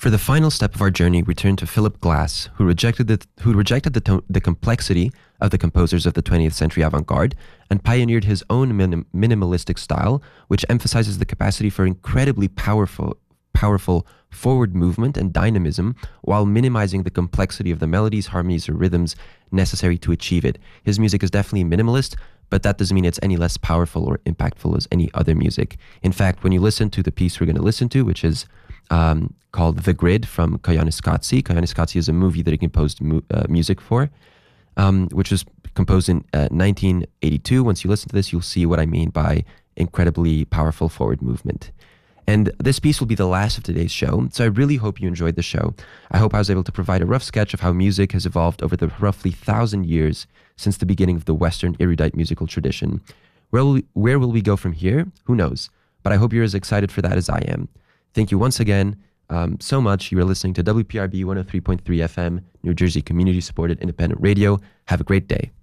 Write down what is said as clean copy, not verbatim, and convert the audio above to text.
For the final step of our journey, we turn to Philip Glass, who rejected the complexity of the composers of the 20th century avant-garde and pioneered his own minimalistic style, which emphasizes the capacity for incredibly powerful forward movement and dynamism while minimizing the complexity of the melodies, harmonies, or rhythms necessary to achieve it. His music is definitely minimalist, but that doesn't mean it's any less powerful or impactful as any other music. In fact, when you listen to the piece we're going to listen to, which is called The Grid from Koyaanisqatsi. Koyaanisqatsi is a movie that he composed music for, which was composed in 1982. Once you listen to this, you'll see what I mean by incredibly powerful forward movement. And this piece will be the last of today's show, so I really hope you enjoyed the show. I hope I was able to provide a rough sketch of how music has evolved over the roughly 1,000 years since the beginning of the Western erudite musical tradition. Where will we go from here? Who knows? But I hope you're as excited for that as I am. Thank you once again so much. You are listening to WPRB 103.3 FM, New Jersey community-supported independent radio. Have a great day.